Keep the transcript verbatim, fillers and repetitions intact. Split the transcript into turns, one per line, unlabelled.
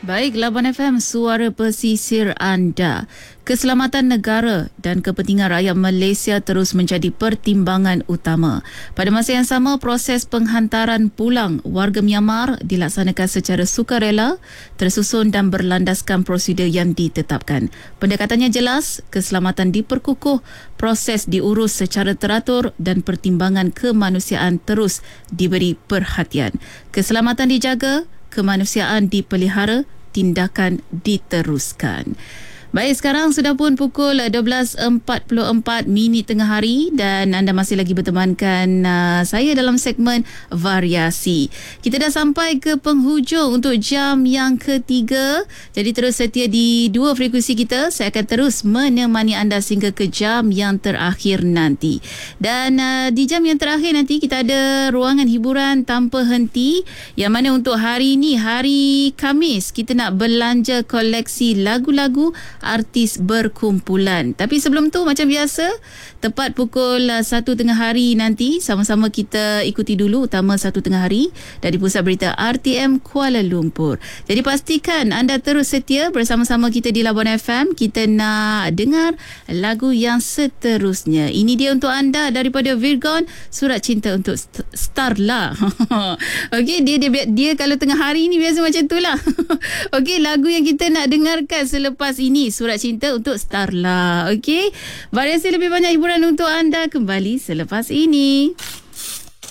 Baik, Laban F M, suara pesisir anda. Keselamatan negara dan kepentingan rakyat Malaysia terus menjadi pertimbangan utama. Pada masa yang sama, proses penghantaran pulang warga Myanmar dilaksanakan secara sukarela, tersusun dan berlandaskan prosedur yang ditetapkan. Pendekatannya jelas, keselamatan diperkukuh, proses diurus secara teratur dan pertimbangan kemanusiaan terus diberi perhatian. Keselamatan dijaga, kemanusiaan dipelihara, tindakan diteruskan. Baik, sekarang sudah pun pukul dua belas empat puluh empat minit tengah hari dan anda masih lagi bertemankan uh, saya dalam segmen Variasi. Kita dah sampai ke penghujung untuk jam yang ketiga. Jadi terus setia di dua frekuensi kita. Saya akan terus menemani anda sehingga ke jam yang terakhir nanti. Dan uh, di jam yang terakhir nanti kita ada ruangan hiburan tanpa henti, yang mana untuk hari ini, hari Khamis, kita nak belanja koleksi lagu-lagu artis berkumpulan. Tapi sebelum tu, macam biasa, tepat pukul satu tengah hari nanti, sama-sama kita ikuti dulu utama satu tengah hari dari Pusat Berita R T M Kuala Lumpur. Jadi pastikan anda terus setia bersama-sama kita di Labuan F M. Kita nak dengar lagu yang seterusnya. Ini dia untuk anda daripada Virgon, Surat Cinta untuk Starla. Okey, dia, dia dia kalau tengah hari ni biasa macam tu lah. Okey, lagu yang kita nak dengarkan selepas ini, Surat Cinta untuk Starla. Okey, variasi lebih banyak hiburan untuk anda kembali selepas ini.